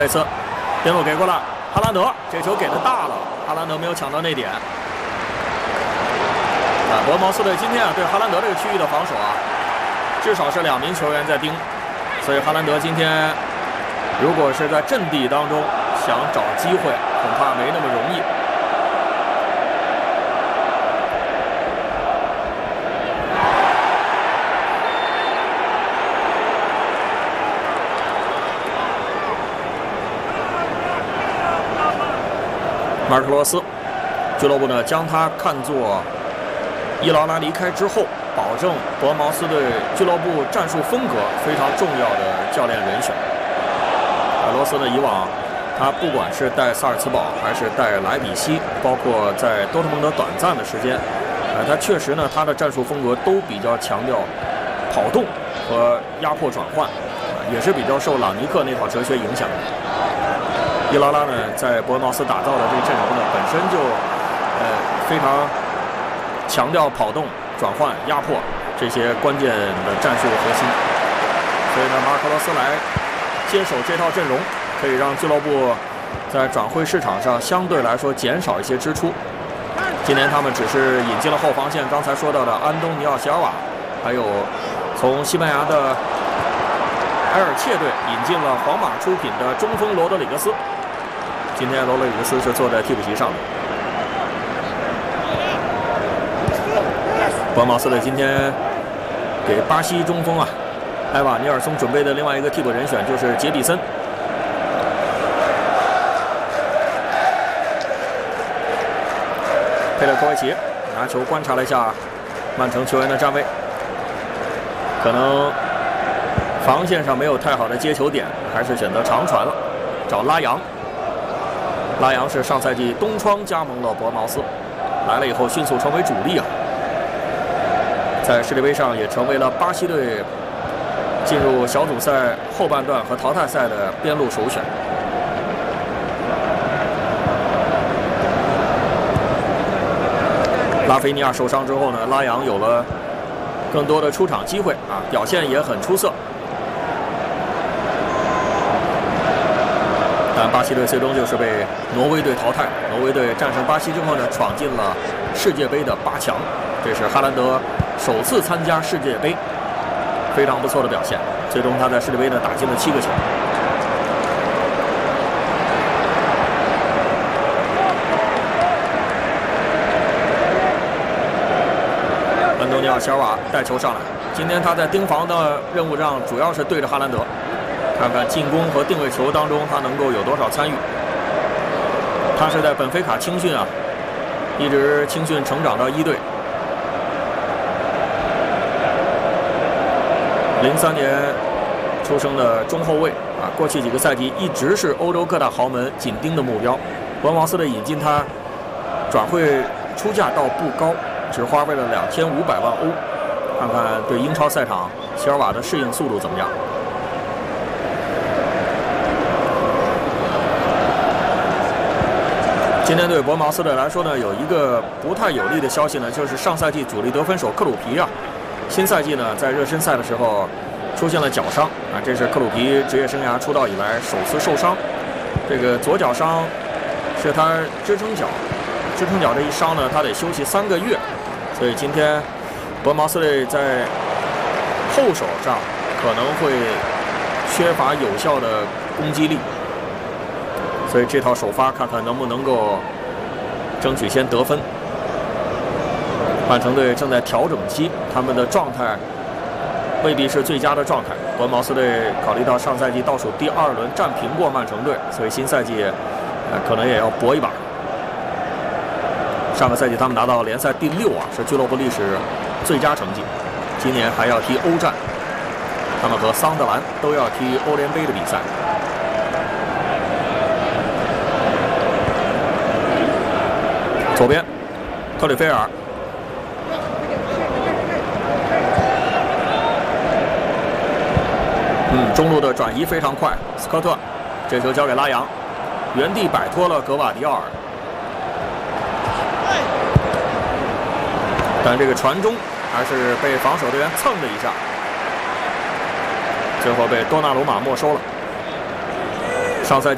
这次边路给过了，哈兰德这球给的大了，哈兰德没有抢到那点。伯恩茅斯队今天对哈兰德这个区域的防守至少是2名球员在盯，所以哈兰德今天如果是在阵地当中想找机会，恐怕没那么容易。 马尔克罗斯俱乐部呢，将他看作伊劳拉离开之后，保证伯恩茅斯队俱乐部战术风格非常重要的教练人选。罗斯呢，以往他不管是带萨尔茨堡还是带莱比锡，包括在多特蒙德短暂的时间，他确实呢，他的战术风格都比较强调跑动和压迫转换，也是比较受朗尼克那套哲学影响的。 伊拉拉呢，在伯恩茅斯打造的这个阵容呢，本身就非常强调跑动、转换、压迫这些关键的战术核心。所以呢，马尔科罗斯来接手这套阵容，可以让俱乐部在转会市场上相对来说减少一些支出。今年他们只是引进了后防线刚才说到的安东尼奥·席尔瓦，还有从西班牙的埃尔切队引进了皇马出品的中锋罗德里格斯。 今天罗德里格斯是坐在替补席上的。伯恩茅斯队今天给巴西中锋埃瓦尼尔松准备的另外一个替补人选就是杰比森。佩勒科维奇拿球观察了一下曼城球员的站位，可能防线上没有太好的接球点，还是选择长传了，找拉扬。 拉扬是上赛季冬窗加盟了伯恩茅斯，来了以后迅速成为主力在世界杯上也成为了巴西队进入小组赛后半段和淘汰赛的边路首选。拉菲尼亚受伤之后呢，拉扬有了更多的出场机会表现也很出色。 但巴西队最终就是被挪威队淘汰。挪威队战胜巴西之后呢，闯进了世界杯的8强。这是哈兰德首次参加世界杯，非常不错的表现。最终他在世界杯呢打进了7个球。安东尼奥·席尔瓦带球上来，今天他在盯防的任务上主要是对着哈兰德。 看看进攻和定位球当中他能够有多少参与。他是在本菲卡青训一直青训成长到1队。03年出生的中后卫过去几个赛季一直是欧洲各大豪门紧盯的目标。伯恩茅斯队引进他，转会出价倒不高，只花费了2500万欧。看看对英超赛场席尔瓦的适应速度怎么样。 今天对伯恩茅斯队来说呢，有一个不太有利的消息呢，就是上赛季主力得分手克鲁皮新赛季呢在热身赛的时候出现了脚伤这是克鲁皮职业生涯出道以来首次受伤。这个左脚伤是他支撑脚这一伤呢，他得休息3个月，所以今天伯恩茅斯队在后手上可能会缺乏有效的攻击力。 所以这套首发看看能不能够争取先得分。曼城队正在调整期，他们的状态未必是最佳的状态。伯恩茅斯队考虑到上赛季倒数第2轮战平过曼城队，所以新赛季可能也要搏一把。上个赛季他们拿到联赛第6是俱乐部历史最佳成绩。今年还要踢欧战，他们和桑德兰都要踢欧联杯的比赛。 左边，特里菲尔，中路的转移非常快，斯科特，这球交给拉扬，原地摆脱了格瓦迪奥尔，但这个传中还是被防守队员蹭了一下，最后被多纳鲁马没收了。上赛季。